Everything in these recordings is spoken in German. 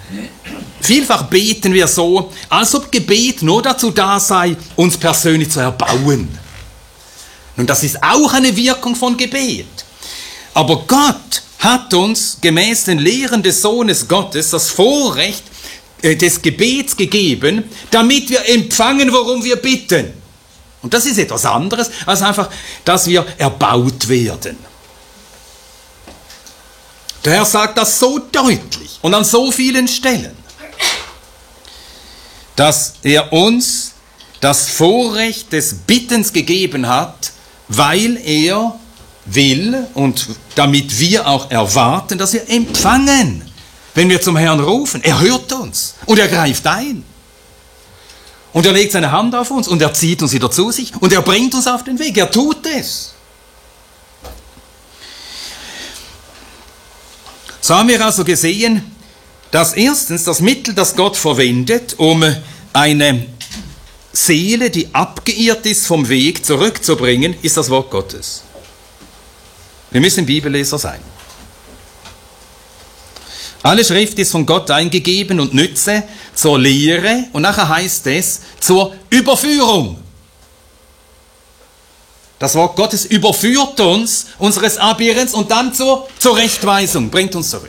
Vielfach beten wir so, als ob Gebet nur dazu da sei, uns persönlich zu erbauen. Nun, das ist auch eine Wirkung von Gebet. Aber Gott hat uns gemäß den Lehren des Sohnes Gottes das Vorrecht des Gebets gegeben, damit wir empfangen, worum wir bitten. Und das ist etwas anderes, als einfach, dass wir erbaut werden. Der Herr sagt das so deutlich und an so vielen Stellen, dass er uns das Vorrecht des Bittens gegeben hat, weil er will und damit wir auch erwarten, dass wir empfangen, wenn wir zum Herrn rufen. Er hört uns und er greift ein. Und er legt seine Hand auf uns und er zieht uns wieder zu sich und er bringt uns auf den Weg. Er tut es. So haben wir also gesehen, dass erstens das Mittel, das Gott verwendet, um eine Seele, die abgeirrt ist, vom Weg zurückzubringen, ist das Wort Gottes. Wir müssen Bibelleser sein. Alle Schrift ist von Gott eingegeben und nütze zur Lehre und nachher heißt es zur Überführung. Das Wort Gottes überführt uns unseres Abirrens und dann zur Rechtweisung, bringt uns zurück.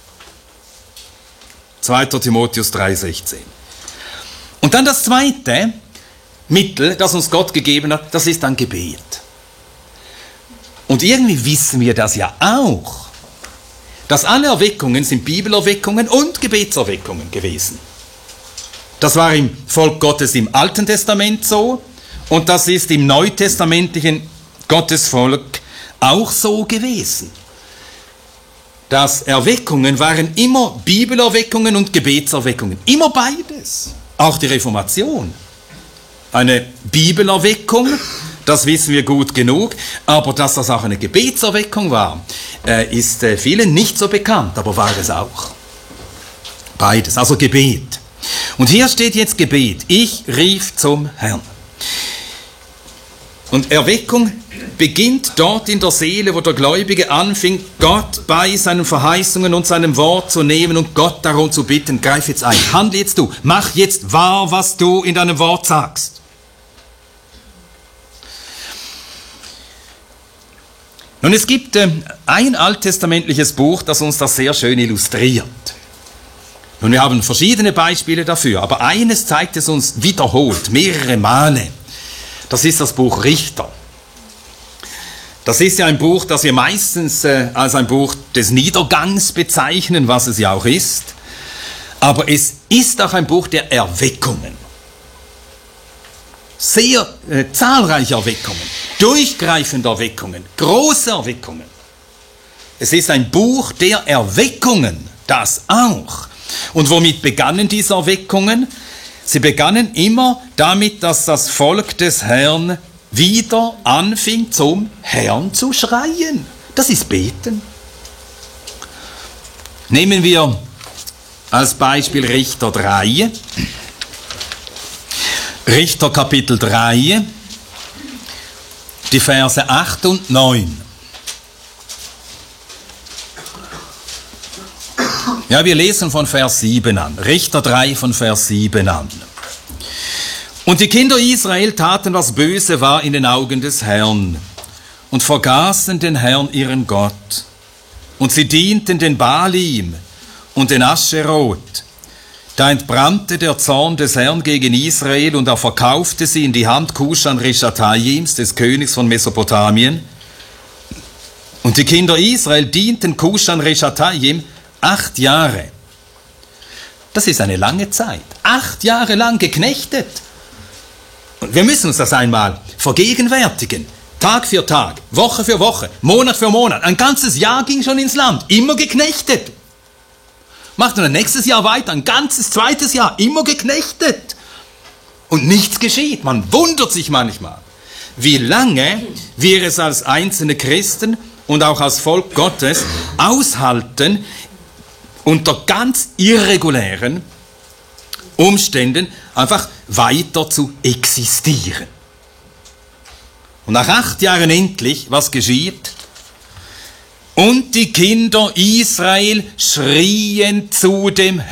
2. Timotheus 3,16. Und dann das zweite Mittel, das uns Gott gegeben hat, das ist dann Gebet. Und irgendwie wissen wir das ja auch, dass alle Erweckungen sind Bibelerweckungen und Gebetserweckungen gewesen. Das war im Volk Gottes im Alten Testament so und das ist im neutestamentlichen Gottesvolk auch so gewesen. Dass Erweckungen waren immer Bibelerweckungen und Gebetserweckungen. Immer beides. Auch die Reformation. Eine Bibelerweckung, das wissen wir gut genug, aber dass das auch eine Gebetserweckung war, ist vielen nicht so bekannt, aber war es auch. Beides, also Gebet. Und hier steht jetzt Gebet. Ich rief zum Herrn. Und Erweckung beginnt dort in der Seele, wo der Gläubige anfängt, Gott bei seinen Verheißungen und seinem Wort zu nehmen und Gott darum zu bitten, greif jetzt ein, handle jetzt du, mach jetzt wahr, was du in deinem Wort sagst. Nun, es gibt ein alttestamentliches Buch, das uns das sehr schön illustriert. Nun, wir haben verschiedene Beispiele dafür, aber eines zeigt es uns wiederholt, mehrere Male. Das ist das Buch Richter. Das ist ja ein Buch, das wir meistens als ein Buch des Niedergangs bezeichnen, was es ja auch ist. Aber es ist auch ein Buch der Erweckungen. Sehr zahlreiche Erweckungen, durchgreifende Erweckungen, große Erweckungen. Es ist ein Buch der Erweckungen, das auch. Und womit begannen diese Erweckungen? Sie begannen immer damit, dass das Volk des Herrn wieder anfing, zum Herrn zu schreien. Das ist Beten. Nehmen wir als Beispiel Richter 3. Richter Kapitel 3, die Verse 8 und 9. Ja, wir lesen von Vers 7 an. Richter 3 von Vers 7 an. Und die Kinder Israel taten, was böse war in den Augen des Herrn und vergaßen den Herrn ihren Gott. Und sie dienten den Baalim und den Ascheroth. Da entbrannte der Zorn des Herrn gegen Israel und er verkaufte sie in die Hand Kuschan-Rischataims, des Königs von Mesopotamien. Und die Kinder Israel dienten Kuschan-Rischataim 8 Jahre. Das ist eine lange Zeit. 8 Jahre lang geknechtet. Und wir müssen uns das einmal vergegenwärtigen. Tag für Tag, Woche für Woche, Monat für Monat. Ein ganzes Jahr ging schon ins Land. Immer geknechtet. Macht dann nächstes Jahr weiter, ein ganzes zweites Jahr, immer geknechtet. Und nichts geschieht. Man wundert sich manchmal, wie lange wir es als einzelne Christen und auch als Volk Gottes aushalten, unter ganz irregulären Umständen einfach weiter zu existieren. Und nach 8 Jahren endlich, was geschieht? Und die Kinder Israel schrien zu dem